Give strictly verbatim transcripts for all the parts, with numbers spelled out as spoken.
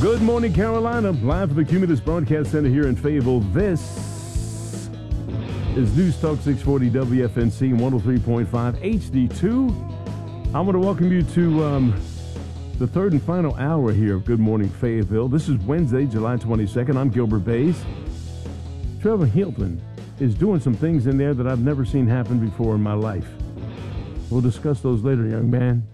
Good morning, Carolina. Live from the Cumulus Broadcast Center here in Fayetteville. This is News Talk six forty W F N C one oh three point five H D two. I want to welcome you to um, the third and final hour here of Good Morning Fayetteville. This is Wednesday, July twenty-second. I'm Gilbert Bays. Trevor Hilton is doing some things in there that I've never seen happen before in my life. We'll discuss those later, young man.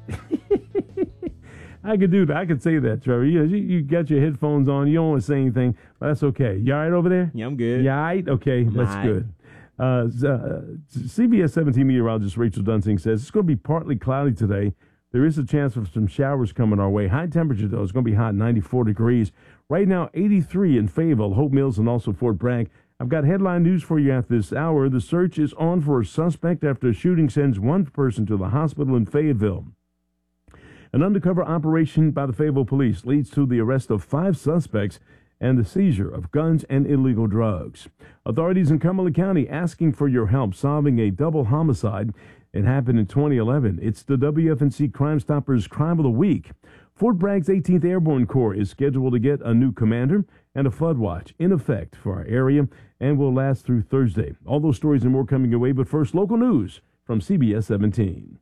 I could do that. I could say that, Trevor. You, you, you got your headphones on. You don't want to say anything, but that's okay. You all right over there? Yeah, I'm good. You all right? Okay, I'm that's right. good. Uh, uh, C B S seventeen meteorologist Rachel Dunsing says it's going to be partly cloudy today. There is a chance of some showers coming our way. High temperature, though, is going to be hot, ninety-four degrees. Right now, eighty-three in Fayetteville, Hope Mills, and also Fort Bragg. I've got headline news for you at this hour. The search is on for a suspect after a shooting sends one person to the hospital in Fayetteville. An undercover operation by the Fayetteville police leads to the arrest of five suspects and the seizure of guns and illegal drugs. Authorities in Cumberland County asking for your help solving a double homicide. It happened in twenty eleven. It's the W F N C Crime Stoppers Crime of the Week. Fort Bragg's eighteenth Airborne Corps is scheduled to get a new commander and a flood watch in effect for our area and will last through Thursday. All those stories and more coming your way, but first, local news from C B S seventeen.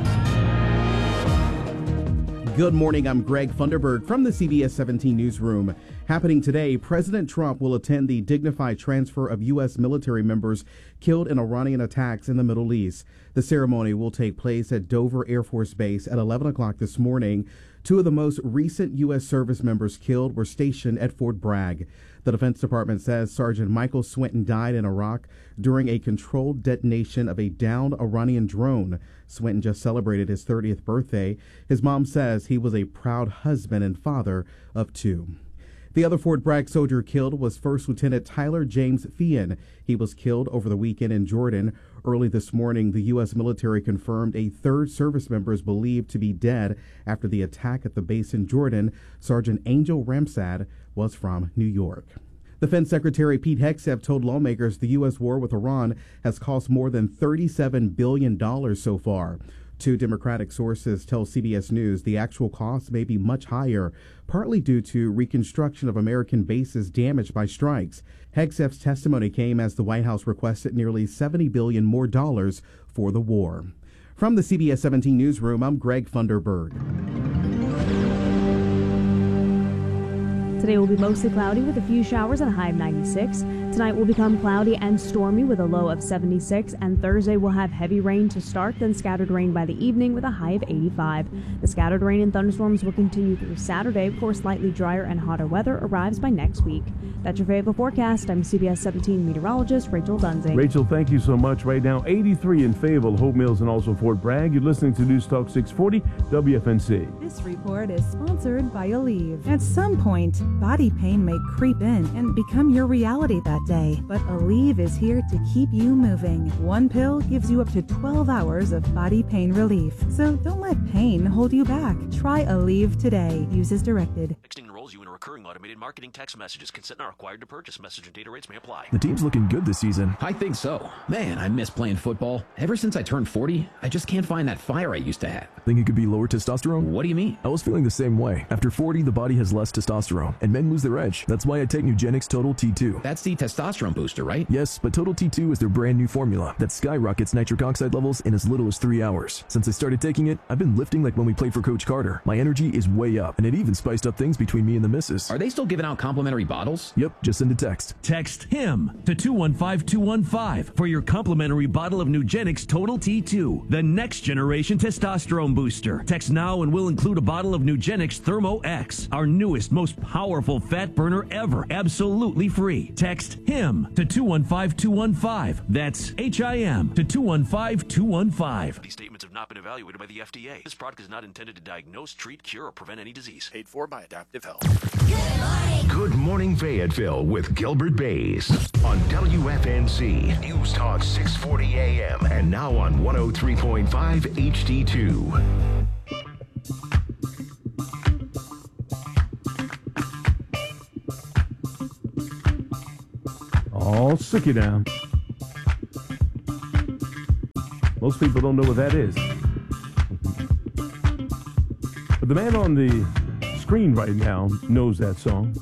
Good morning, I'm Greg Funderburg from the C B S seventeen newsroom. Happening today, President Trump will attend the dignified transfer of U S military members killed in Iranian attacks in the Middle East. The ceremony will take place at Dover Air Force Base at eleven o'clock this morning. Two of the most recent U S service members killed were stationed at Fort Bragg. The Defense Department says Sergeant Michael Swinton died in Iraq during a controlled detonation of a downed Iranian drone. Swinton just celebrated his thirtieth birthday. His mom says he was a proud husband and father of two. The other Fort Bragg soldier killed was First Lieutenant Tyler James Feehan. He was killed over the weekend in Jordan. Early this morning, the U S military confirmed a third service member is believed to be dead after the attack at the base in Jordan. Sergeant Angel Ramsad was from New York. Defense Secretary Pete Hegseth told lawmakers the U S war with Iran has cost more than thirty-seven billion dollars so far. Two Democratic sources tell C B S News the actual cost may be much higher, partly due to reconstruction of American bases damaged by strikes. Hegseth's testimony came as the White House requested nearly seventy billion dollars more dollars for the war. From the C B S seventeen newsroom, I'm Greg Funderburg. Today will be mostly cloudy with a few showers and a high of ninety-six. Tonight will become cloudy and stormy with a low of seventy-six, and Thursday will have heavy rain to start, then scattered rain by the evening with a high of eighty-five. The scattered rain and thunderstorms will continue through Saturday before slightly drier and hotter weather arrives by next week. That's your Fayetteville forecast. I'm C B S seventeen meteorologist Rachel Dunsing. Rachel, thank you so much. Right now, eighty-three in Fayetteville, Hope Mills, and also Fort Bragg. You're listening to News Talk six forty W F N C. This report is sponsored by Aleve. At some point, body pain may creep in and become your reality that day, but Aleve is here to keep you moving. One pill gives you up to twelve hours of body pain relief, so don't let pain hold you back. Try Aleve today. Use as directed. Texting enrolls you in a recurring automated marketing text messages. Consent not required to purchase. Message and data rates may apply. The team's looking good this season. I think so. Man, I miss playing football. Ever since I turned forty, I just can't find that fire I used to have. Think it could be lower testosterone? What do you mean? I was feeling the same way. After forty, the body has less testosterone, and men lose their edge. That's why I take Nugenix Total T two. That's the testosterone booster, right? Yes, but Total T two is their brand new formula that skyrockets nitric oxide levels in as little as three hours. Since I started taking it, I've been lifting like when we played for Coach Carter. My energy is way up, and it even spiced up things between me and the missus. Are they still giving out complimentary bottles? Yep, just send a text. Text HIM to two one five two one five for your complimentary bottle of Nugenix Total T two, the next generation testosterone booster. Text now and we'll include a bottle of Nugenix Thermo X, our newest, most powerful fat burner ever, absolutely free. Text HIM to two one five two one five. That's H I M to two one five two one five. These statements have not been evaluated by the F D A. This product is not intended to diagnose, treat, cure, or prevent any disease. Paid for by Adaptive Health. Good morning, Fayetteville with Gilbert Bays on W F N C News Talk six forty A M and now on one oh three point five H D two. All sookie down. Most people don't know what that is. But the man on the screen right now knows that song.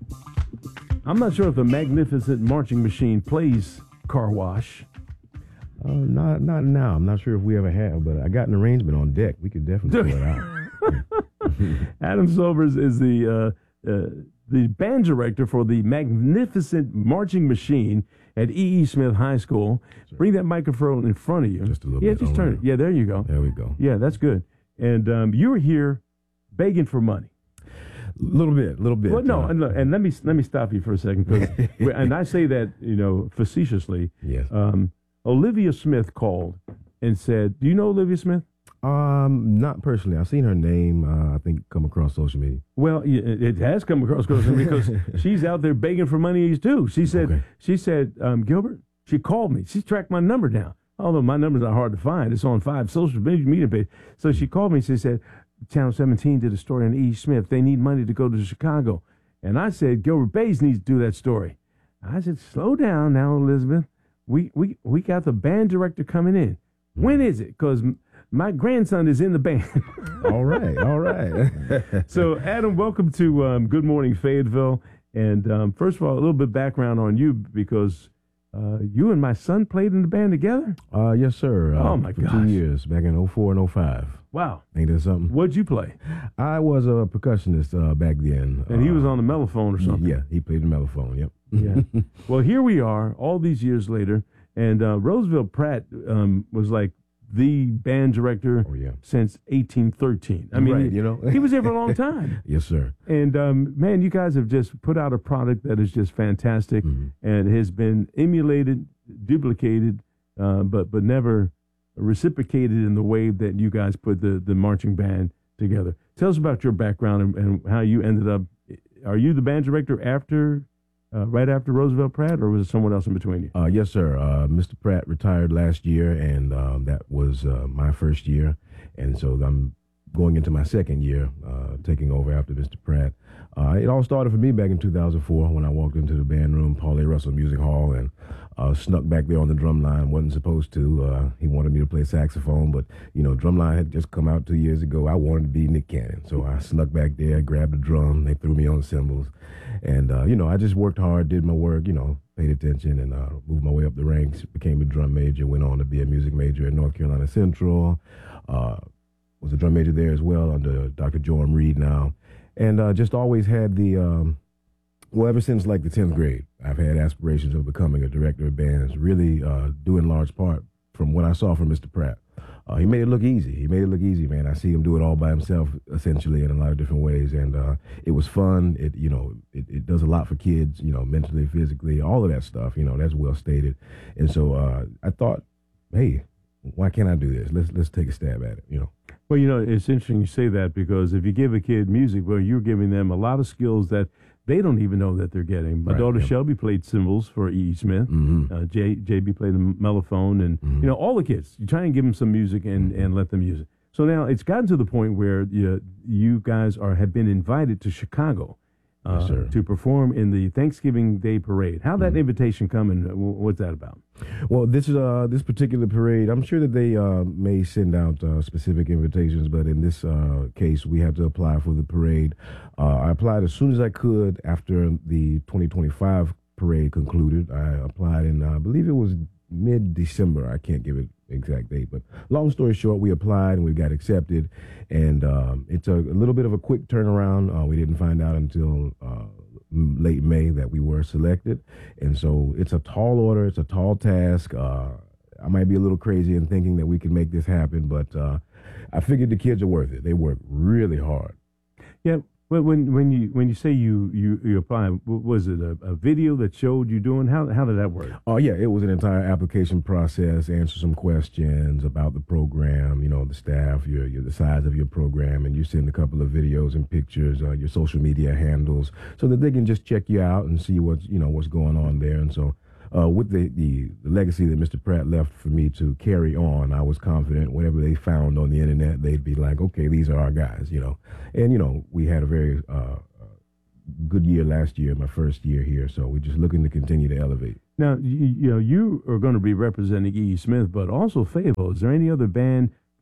I'm not sure if the Magnificent Marching Machine plays Car Wash. Uh, not not now. I'm not sure if we ever have, but I got an arrangement on deck. We could definitely pull it out. Adam Sobers is the uh, uh, the band director for the Magnificent Marching Machine at E E. Smith High School. Sure. Bring that microphone in front of you. Just a little yeah, bit. just Oh, turn yeah. it. Yeah, there you go. There we go. Yeah, that's good. And um, you were here begging for money. A little bit, a little bit. Well, no, uh, and, look, and let me let me stop you for a second, 'cause we- and I say that, you know, facetiously. Yes. Um, Olivia Smith called and said, "Do you know Olivia Smith?" Um, not personally. I've seen her name. Uh, I think come across social media. Well, it, it has come across because she's out there begging for money too. She said, Okay. she said, um, Gilbert, she called me. She tracked my number down. Although my number's not hard to find. It's on five social media pages. So she called me. She said, Channel seventeen did a story on E. Smith. They need money to go to Chicago. And I said, Gilbert Bays needs to do that story. I said, slow down now, Elizabeth. We we we got the band director coming in. When is it? Because my grandson is in the band. All right, all right. So, Adam, welcome to um, Good Morning Fayetteville. And um, first of all, a little bit of background on you, because uh, you and my son played in the band together? Uh, yes, sir. Uh, Oh, my for gosh. two years, back in oh four and oh five. Wow. Ain't that something? What'd you play? I was a percussionist uh, back then. And he was Uh, on the mellophone or something? Yeah, he played the mellophone, yep. Yeah. Well, here we are all these years later, and uh, Roosevelt Pratt um, was like the band director Oh, yeah. since eighteen thirteen. I mean, Right, he, you know. he was there for a long time. Yes, sir. And, um, man, you guys have just put out a product that is just fantastic Mhm. and has been emulated, duplicated, uh, but but never reciprocated in the way that you guys put the, the marching band together. Tell us about your background and, and how you ended up. Are you the band director after, uh, right after Roosevelt Pratt, or was it someone else in between you? Uh, yes, sir. Uh, Mister Pratt retired last year, and um, that was uh, my first year. And so I'm going into my second year, uh, taking over after Mister Pratt. Uh, it all started for me back in two thousand four when I walked into the band room, Paul A. Russell Music Hall, and uh, snuck back there on the drum line. Wasn't supposed to. Uh, he wanted me to play saxophone, but, you know, drum line had just come out two years ago. I wanted to be Nick Cannon. So I snuck back there, grabbed the drum. They threw me on cymbals. And, uh, you know, I just worked hard, did my work, you know, paid attention, and uh, moved my way up the ranks, became a drum major, went on to be a music major at North Carolina Central. Uh, was a drum major there as well under Doctor Joram Reed now. And uh, just always had the, um, well, ever since like the tenth grade, I've had aspirations of becoming a director of bands, really uh, due in large part from what I saw from Mister Pratt. Uh, he made it look easy. He made it look easy, man. I see him do it all by himself, essentially, in a lot of different ways. And uh, it was fun. It, you know, it, it does a lot for kids, you know, mentally, physically, all of that stuff, you know, that's well stated. And so uh, I thought, hey, why can't I do this? Let's let's take a stab at it, you know. Well, you know, it's interesting you say that, because if you give a kid music, well, you're giving them a lot of skills that they don't even know that they're getting. My Right, daughter yeah. Shelby played cymbals for E. E. Smith. Mhm. Uh, J, JB played the mellophone, and, Mhm. you know, all the kids. You try and give them some music and, and let them use it. So now it's gotten to the point where you, you guys are have been invited to Chicago uh, Yes, sir. to perform in the Thanksgiving Day Parade. How'd that invitation come, and wh- what's that about? Well, this is uh, this particular parade. I'm sure that they uh, may send out uh, specific invitations, but in this uh, case, we had to apply for the parade. Uh, I applied as soon as I could after the twenty twenty-five parade concluded. I applied in, uh, I believe it was mid-December. I can't give it exact date, but long story short, we applied and we got accepted, and um, it's a, a little bit of a quick turnaround. Uh, we didn't find out until uh, late May that we were selected, and so it's a tall order, it's a tall task. Uh, I might be a little crazy in thinking that we can make this happen, but uh, I figured the kids are worth it. They work really hard. Yeah. Well, when when you when you say you you, you apply, was it a, a video that showed you doing? How how did that work? Oh, yeah, it was an entire application process, answer some questions about the program, you know, the staff, your, your the size of your program, and you send a couple of videos and pictures, uh, your social media handles, so that they can just check you out and see what's, you know, what's going on there. And so uh, with the, the, the legacy that Mister Pratt left for me to carry on, I was confident whatever they found on the internet, they'd be like, okay, these are our guys, you know. And, you know, we had a very uh, good year last year, my first year here, so we're just looking to continue to elevate. Now, you, you know, you are going to be representing E. E. Smith, but also Fayetteville. Is there any other band from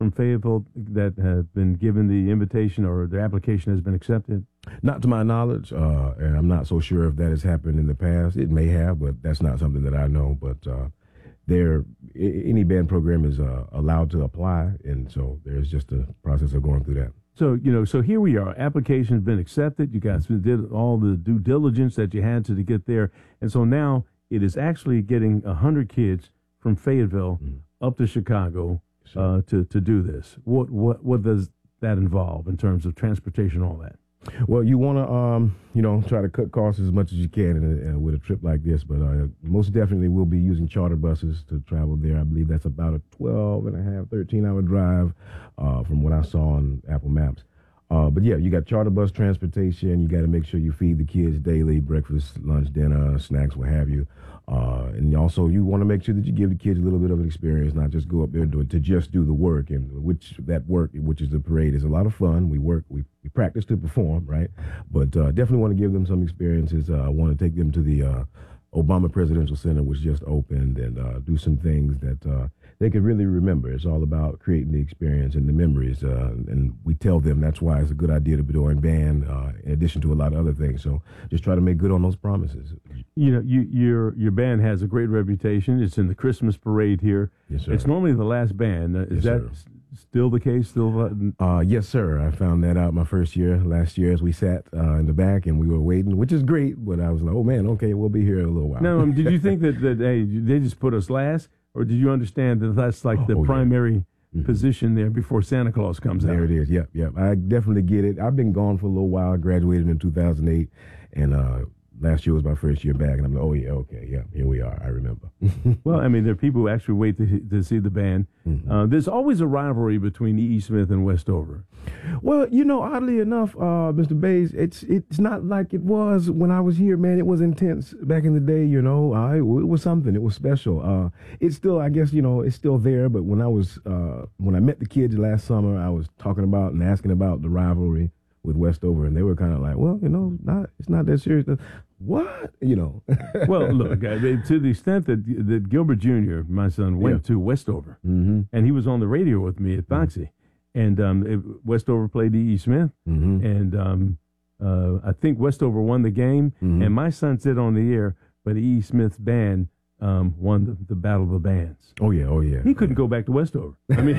from Fayetteville that have been given the invitation or their application has been accepted? Not to my knowledge, uh, and I'm not so sure if that has happened in the past. It may have, but that's not something that I know. But uh, there, any band program is uh, allowed to apply, and so there's just a process of going through that. So, you know, so here we are. Application's been accepted. You guys did all the due diligence that you had to, to get there. And so now it is actually getting one hundred kids from Fayetteville mm. up to Chicago uh, to, to do this. What, what, what does that involve in terms of transportation and all that? Well, you want to, um, you know, try to cut costs as much as you can in a, uh, with a trip like this. But uh, most definitely we'll be using charter buses to travel there. I believe that's about a twelve and a half, thirteen hour drive uh, from what I saw on Apple Maps. Uh, but, yeah, you got charter bus transportation. You got to make sure you feed the kids daily, breakfast, lunch, dinner, snacks, what have you. Uh, and also you want to make sure that you give the kids a little bit of an experience, not just go up there and do it, to just do the work. And which that work, which is the parade, is a lot of fun. We work, we, we practice to perform, right? But uh, definitely want to give them some experiences. I uh, want to take them to the uh, Obama Presidential Center, which just opened, and uh, do some things that uh, they could really remember. It's all about creating the experience and the memories. Uh, and we tell them that's why it's a good idea to be doing band, uh, in addition to a lot of other things. So just try to make good on those promises. You know, you, your your band has a great reputation. It's in the Christmas parade here. Yes, sir. It's normally the last band. Uh, is yes, that sir. s- still the case? Still? Uh, yes, sir. I found that out my first year, last year, as we sat uh, in the back and we were waiting, which is great. But I was like, oh, man, okay, we'll be here a little while. No, um, did you think that, that, hey, they just put us last? Or did you understand that that's like the oh, primary yeah. mm-hmm. position there before Santa Claus comes there out? There it is. Yep, yep. I definitely get it. I've been gone for a little while. I graduated in two thousand eight, and uh, last year was my first year back. And I'm like, oh, yeah, okay, yeah, here we are. I remember. Well, I mean, there are people who actually wait to, to see the band. Mm-hmm. Uh, there's always a rivalry between E E. Smith and Westover. Well, you know, oddly enough, uh, Mister Bays, it's it's not like it was when I was here, man. It was intense back in the day, you know. Uh, it, it was something. It was special. Uh, it's still, I guess, you know, it's still there. But when I was, uh, when I met the kids last summer, I was talking about and asking about the rivalry with Westover, and they were kind of like, well, you know, not it's not that serious. What? You know. Well, look, uh, they, to the extent that that Gilbert Junior, my son, went yeah. to Westover, mm-hmm. and he was on the radio with me at Foxy. Mm-hmm. And um, it, Westover played E E. Smith, mm-hmm. and um, uh, I think Westover won the game. Mm-hmm. And my son said on the air, but E E. Smith's band um, won the, the Battle of the Bands. Oh, yeah, oh, yeah. He couldn't yeah. go back to Westover. I mean,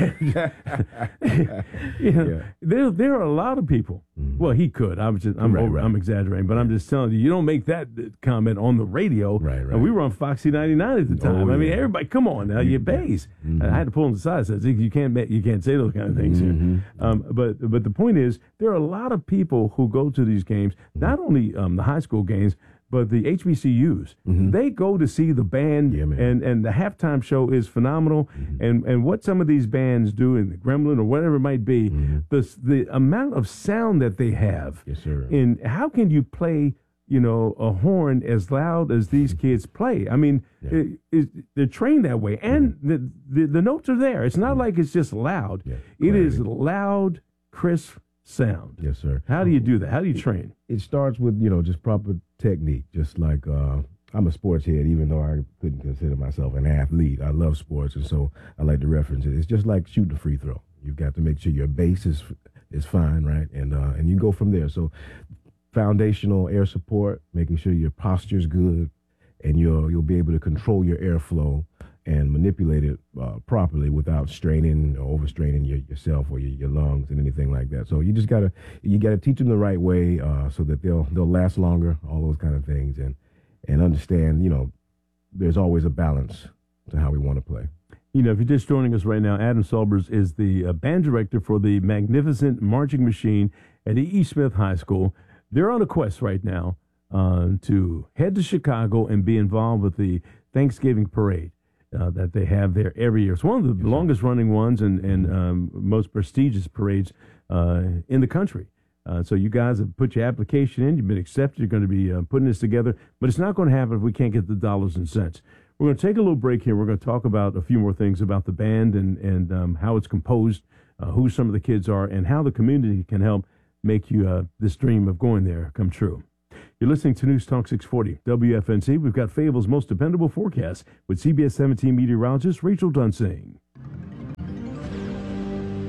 you know, yeah. there there are a lot of people. Mm-hmm. Well, he could. I was just, I'm, right, over, right. I'm exaggerating, but I'm just telling you, you don't make that comment on the radio. Right, right. And we were on Foxy ninety-nine at the time. Oh, I mean, yeah. everybody, come on now, you bass. Mm-hmm. I had to pull him aside. Says you can't make, you can't say those kind of things mm-hmm. here. Um, but but the point is, there are a lot of people who go to these games, not only um, the high school games, but the H B C Us. Mm-hmm. They go to see the band, yeah, and, and the halftime show is phenomenal. Mm-hmm. And and what some of these bands do in the Gremlin or whatever it might be, mm-hmm. the the amount of sound that they have. Yes, sir. And how can you play, you know, a horn as loud as these kids play? I mean, yeah. it, it, they're trained that way, and mm-hmm. the, the the notes are there. It's not mm-hmm. like it's just loud. Yeah. It is loud, crisp sound. Yes, sir. How do you do that? How do you train? It starts with, you know, just proper technique. Just like uh, I'm a sports head, even though I couldn't consider myself an athlete. I love sports, and so I like to reference it. It's just like shooting a free throw. You've got to make sure your base is is fine, right? And uh, and you go from there. So foundational air support, making sure your posture's good, and you'll you'll be able to control your airflow and manipulate it uh, properly without straining or overstraining your, yourself or your, your lungs and anything like that. So you just gotta you gotta teach them the right way uh, so that they'll they'll last longer. All those kind of things, and and understand, you know, there's always a balance to how we want to play. You know, if you're just joining us right now, Adam Solbers is the uh, band director for the Magnificent Marching Machine at E E. Smith High School. They're on a quest right now uh, to head to Chicago and be involved with the Thanksgiving parade uh, that they have there every year. It's one of the yes, longest running ones and, and um, most prestigious parades uh, in the country. Uh, so you guys have put your application in. You've been accepted. You're going to be uh, putting this together. But it's not going to happen if we can't get the dollars and cents. We're going to take a little break here. We're going to talk about a few more things about the band and, and um, how it's composed, uh, who some of the kids are, and how the community can help make you uh, this dream of going there come true. You're listening to News Talk six forty W F N C. We've got Fayetteville's most dependable forecast with C B S seventeen meteorologist Rachel Dunsing.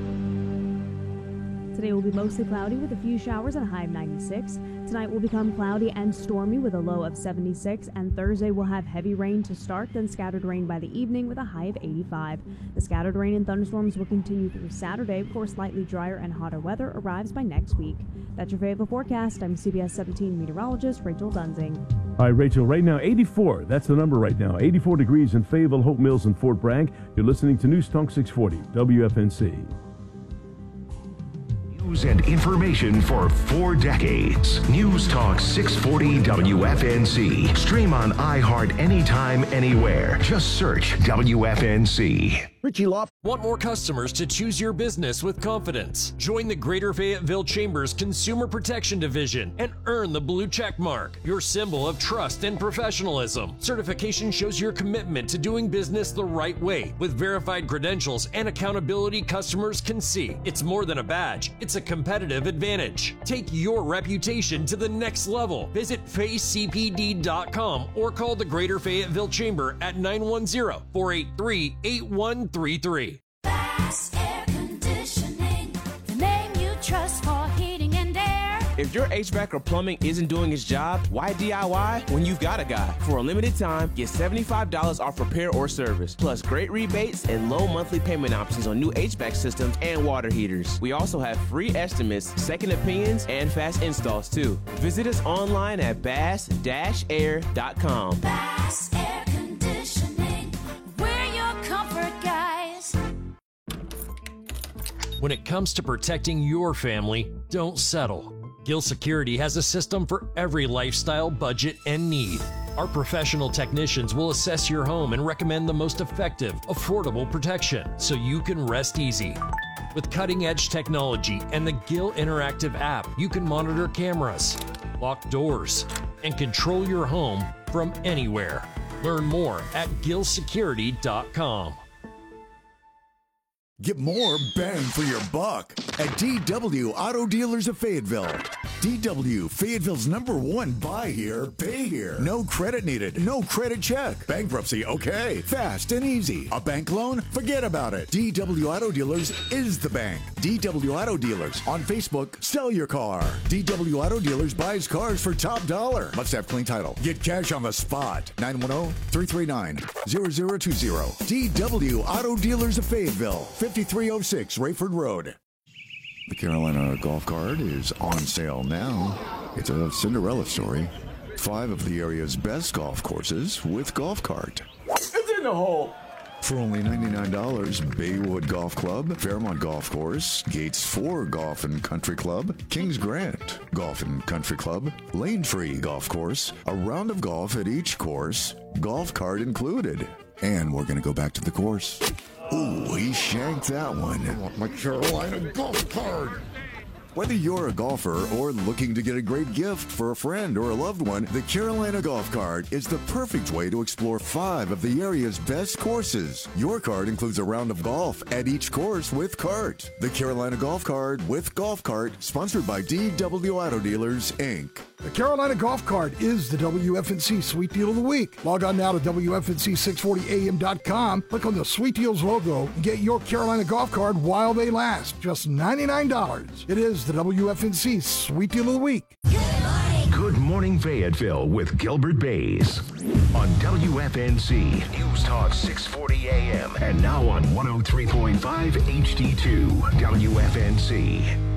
Today will be mostly cloudy with a few showers and a high of ninety-six. Tonight will become cloudy and stormy with a low of seventy-six, and Thursday will have heavy rain to start, then scattered rain by the evening with a high of eighty-five. The scattered rain and thunderstorms will continue through Saturday before slightly drier and hotter weather arrives by next week. That's your favorite forecast. I'm C B S seventeen meteorologist Rachel Dunsing. All right, Rachel, right now, eighty-four. That's the number right now. eighty-four degrees in Fayetteville, Hope Mills, and Fort Bragg. You're listening to News Talk six forty, W F N C. News and information for four decades. News Talk six forty W F N C. Stream on iHeart anytime, anywhere. Just search W F N C. Richie Law. Want more customers to choose your business with confidence? Join the Greater Fayetteville Chamber's Consumer Protection Division and earn the blue check mark, your symbol of trust and professionalism. Certification shows your commitment to doing business the right way with verified credentials and accountability customers can see. It's more than a badge, it's a competitive advantage. Take your reputation to the next level. Visit Faye C P D dot com or call the Greater Fayetteville Chamber at nine one zero, four eight three, eight one three three. Bass Air Conditioning, the name you trust for heating and air. If your H V A C or plumbing isn't doing its job, why D I Y when you've got a guy? For a limited time, get seventy-five dollars off repair or service, plus great rebates and low monthly payment options on new H V A C systems and water heaters. We also have free estimates, second opinions, and fast installs too. Visit us online at bass dash air dot com. Bass Air Conditioning, we're your comfort guys. When it comes to protecting your family, don't settle. Gill Security has a system for every lifestyle, budget, and need. Our professional technicians will assess your home and recommend the most effective, affordable protection so you can rest easy. With cutting-edge technology and the Gill Interactive app, you can monitor cameras, lock doors, and control your home from anywhere. Learn more at gill security dot com. Get more bang for your buck at D W Auto Dealers of Fayetteville. D W, Fayetteville's number one buy here, pay here. No credit needed, no credit check. Bankruptcy, okay. Fast and easy. A bank loan? Forget about it. D W Auto Dealers is the bank. D W Auto Dealers. On Facebook, sell your car. D W Auto Dealers buys cars for top dollar. Must have clean title. Get cash on the spot. nine one zero, three three nine, zero zero two zero. D W Auto Dealers of Fayetteville. fifty-three oh six Rayford Road. The Carolina Golf Cart is on sale now. It's a Cinderella story. Five of the area's best golf courses with Golf Cart. It's in the hole. For only ninety-nine dollars, Baywood Golf Club, Fairmont Golf Course, Gates four Golf and Country Club, Kings Grant Golf and Country Club, Lane Tree Golf Course, a round of golf at each course, Golf Cart included. And we're going to go back to the course. Ooh, he shanked that one. I want my Carolina Golf Cart. Whether you're a golfer or looking to get a great gift for a friend or a loved one, the Carolina Golf Cart is the perfect way to explore five of the area's best courses. Your cart includes a round of golf at each course with cart. The Carolina Golf Cart with Golf Cart, sponsored by D W Auto Dealers, Incorporated. The Carolina Golf Cart is the W F N C Sweet Deal of the Week. Log on now to W F N C six forty A M dot com, click on the Sweet Deals logo, and get your Carolina Golf Cart while they last. Just ninety-nine dollars. It is the W F N C Sweet Deal of the Week. Good Morning Fayetteville with Gilbert Bays on W F N C News Talk six forty A M and now on one oh three point five H D two W F N C.